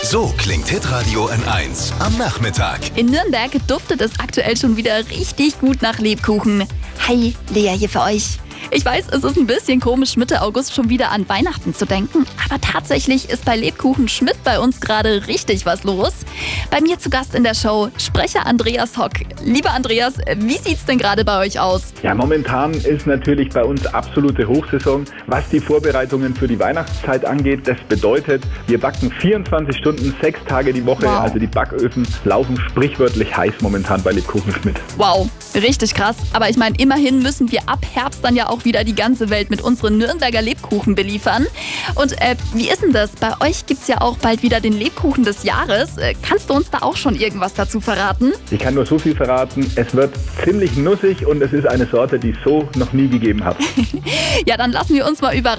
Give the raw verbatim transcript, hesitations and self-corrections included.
So klingt Hitradio N eins am Nachmittag. In Nürnberg duftet es aktuell schon wieder richtig gut nach Lebkuchen. Hi, Lea hier für euch. Ich weiß, es ist ein bisschen komisch, Mitte August schon wieder an Weihnachten zu denken, aber tatsächlich ist bei Lebkuchen Schmidt bei uns gerade richtig was los. Bei mir zu Gast in der Show Sprecher Andreas Hock. Lieber Andreas, wie sieht's denn gerade bei euch aus? Ja, momentan ist natürlich bei uns absolute Hochsaison, was die Vorbereitungen für die Weihnachtszeit angeht. Das bedeutet, wir backen vierundzwanzig Stunden, sechs Tage die Woche. Wow. Also die Backöfen laufen sprichwörtlich heiß momentan bei Lebkuchen Schmidt. Wow, richtig krass. Aber ich meine, immerhin müssen wir ab Herbst dann ja auch wieder die ganze Welt mit unseren Nürnberger Lebkuchen beliefern. Und äh, wie ist denn das? Bei euch gibt's ja auch bald wieder den Lebkuchen des Jahres. Äh, kannst du uns da auch schon irgendwas dazu verraten? Ich kann nur so viel verraten, es wird ziemlich nussig und es ist eine Sorte, die es so noch nie gegeben hat. Ja, dann lassen wir uns mal überraschen.